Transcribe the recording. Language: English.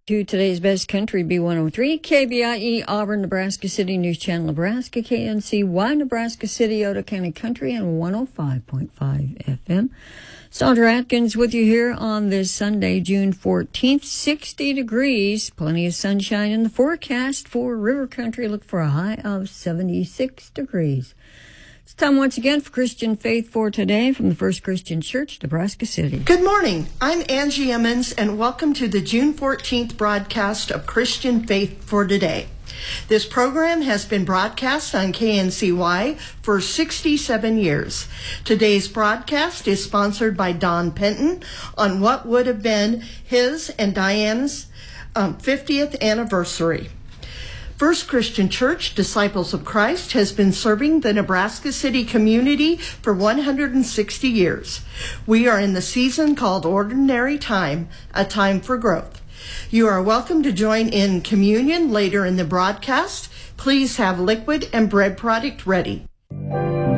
To today's best country, B103, KBIE, Auburn, Nebraska City, News Channel, Nebraska, KNCY, Nebraska City, Oda County Country, and 105.5 FM. Sandra Atkins with you here on this Sunday, June 14th, 60 degrees, plenty of sunshine in the forecast for River Country. Look for a high of 76 degrees. It's time once again for Christian Faith for today from the First Christian Church, Nebraska City. Good morning. I'm Angie Emmons, and welcome to the June 14th broadcast of Christian Faith for today. This program has been broadcast on KNCY for 67 years. Today's broadcast is sponsored by Don Penton on what would have been his and Diane's 50th anniversary. First Christian Church, Disciples of Christ, has been serving the Nebraska City community for 160 years. We are in the season called Ordinary Time, a time for growth. You are welcome to join in communion later in the broadcast. Please have liquid and bread product ready.